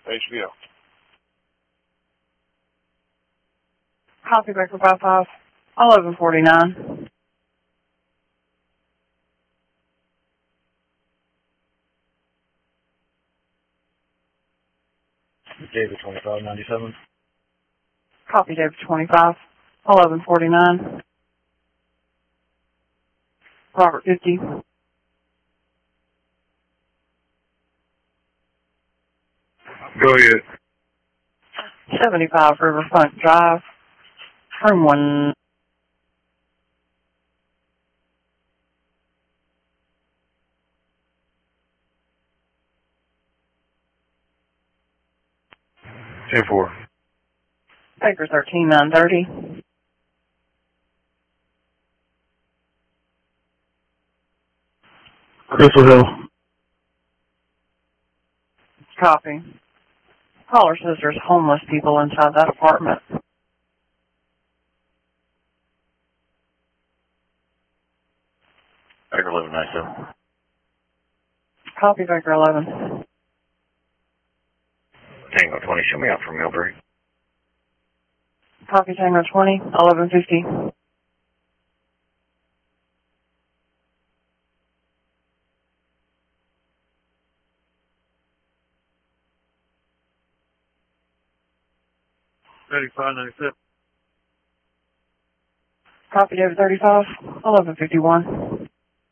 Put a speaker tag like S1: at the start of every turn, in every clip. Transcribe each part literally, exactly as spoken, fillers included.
S1: H B O.
S2: Copy Baker five five, eleven forty-nine.
S1: David twenty-five ninety-seven.
S2: Copy David twenty-five, eleven forty-nine. Robert fifty.
S1: Go ahead.
S2: seventy-five Riverfront Drive, room one.
S1: ten four.
S2: Baker thirteen nine thirty.
S1: Crystal Hill.
S2: Copy. Caller says there's homeless people inside that apartment.
S1: Baker eleven ninety-seven.
S2: Copy Baker eleven.
S1: Tango twenty, show me out for meal break.
S2: Copy Tango twenty, eleven fifty.
S1: thirty-five ninety-seven.
S2: Copy David thirty-five, eleven fifty-one.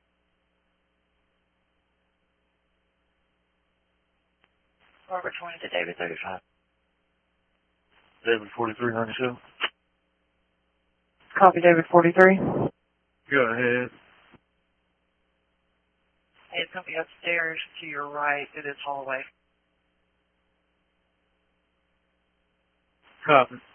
S3: Robert twenty to David thirty-five.
S1: David forty-three ninety-seven.
S2: Copy David forty-three.
S1: Go ahead.
S3: Hey, it's going to be upstairs to your right in this hallway.
S1: Copy.